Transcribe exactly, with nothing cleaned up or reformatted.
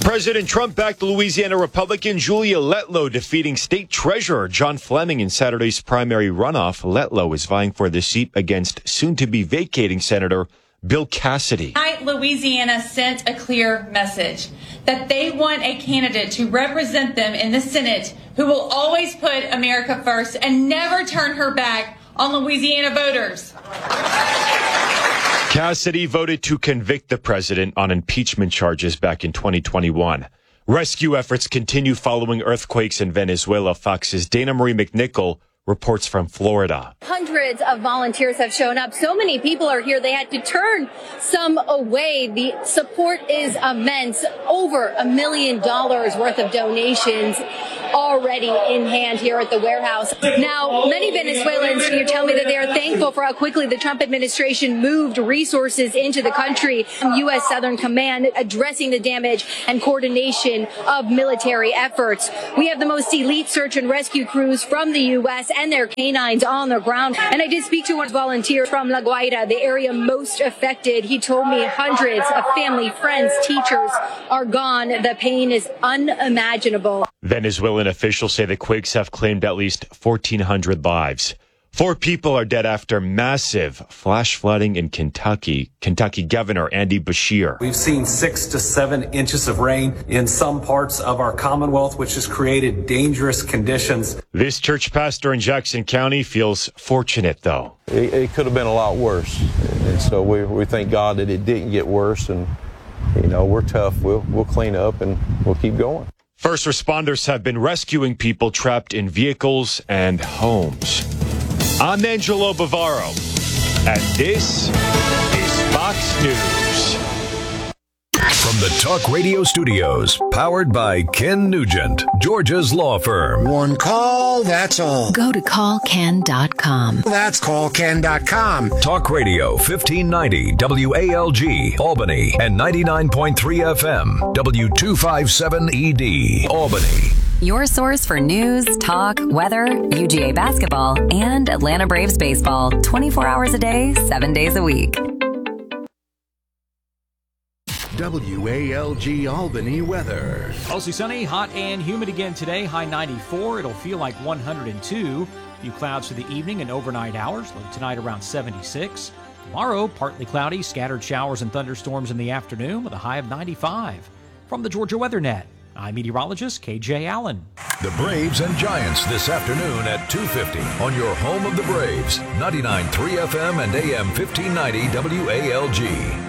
President Trump backed Louisiana Republican Julia Letlow defeating State Treasurer John Fleming in Saturday's primary runoff. Letlow is vying for the seat against soon-to-be vacating Senator Bill Cassidy. Tonight, Louisiana sent a clear message that they want a candidate to represent them in the Senate who will always put America first and never turn her back on Louisiana voters. Cassidy voted to convict the president on impeachment charges back in twenty twenty-one. Rescue efforts continue following earthquakes in Venezuela. Fox's Dana Marie McNichol reports from Florida. Hundreds of volunteers have shown up. So many people are here, they had to turn some away. The support is immense. Over a million dollars worth of donations already in hand here at the warehouse. Now, many Venezuelans here tell me that they are thankful for how quickly the Trump administration moved resources into the country. U S Southern Command addressing the damage and coordination of military efforts. We have the most elite search and rescue crews from the U S and their canines on the ground. And I did speak to one volunteer from La Guaira, the area most affected. He told me hundreds of family, friends, teachers are gone. The pain is unimaginable. Venezuelan officials say the quakes have claimed at least fourteen hundred lives. Four people are dead after massive flash flooding in Kentucky. Kentucky Governor Andy Beshear. We've seen six to seven inches of rain in some parts of our Commonwealth, which has created dangerous conditions. This church pastor in Jackson County feels fortunate, though. It, it could have been a lot worse. And so we, we thank God that it didn't get worse. And, you know, we're tough. We'll, we'll clean up and we'll keep going. First responders have been rescuing people trapped in vehicles and homes. I'm Angelo Bavaro, and this is Fox News. From the Talk Radio Studios, powered by Ken Nugent, Georgia's law firm. One call, that's all. Go to call ken dot com. That's call ken dot com. Talk Radio fifteen ninety W A L G, Albany, and ninety-nine point three F M, W two fifty-seven E D, Albany. Your source for news, talk, weather, U G A basketball, and Atlanta Braves baseball. twenty-four hours a day, seven days a week. W A L G Albany weather. Mostly sunny, hot and humid again today. High ninety-four. It'll feel like one hundred two. Few clouds for the evening and overnight hours. Low tonight around seventy-six. Tomorrow, partly cloudy, scattered showers and thunderstorms in the afternoon with a high of ninety-five. From the Georgia Weather Net, I'm meteorologist K J Allen. The Braves and Giants this afternoon at two fifty on your home of the Braves, ninety-nine point three F M and A M fifteen ninety W A L G.